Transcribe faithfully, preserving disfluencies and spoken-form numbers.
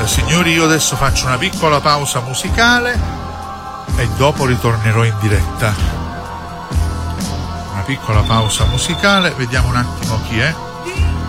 Eh, signori, io adesso faccio una piccola pausa musicale e dopo ritornerò in diretta. Una piccola pausa musicale, vediamo un attimo chi è.